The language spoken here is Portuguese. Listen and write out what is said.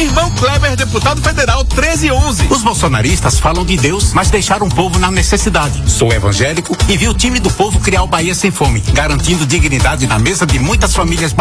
Irmão Kleber, deputado federal 1311. Os bolsonaristas falam de Deus, mas deixaram o povo na necessidade. Sou evangélico e vi o time do povo criar o Bahia Sem Fome, garantindo dignidade na mesa de muitas famílias baianas.